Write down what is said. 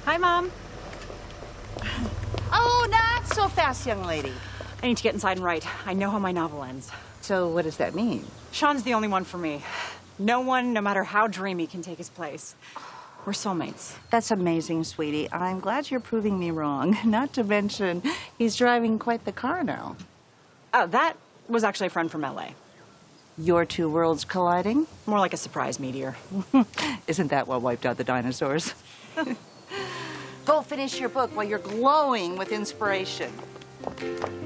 Hi, Mom. Oh, not so fast, young lady. I need to get inside and write. I know how my novel ends. So what does that mean? Sean's the only one for me. No one, no matter how dreamy, can take his place. We're soulmates. That's amazing, sweetie. I'm glad you're proving me wrong. Not to mention, he's driving quite the car now. Oh, that was actually a friend from LA. Your two worlds colliding? More like a surprise meteor. Isn't that what wiped out the dinosaurs? Go finish your book while you're glowing with inspiration.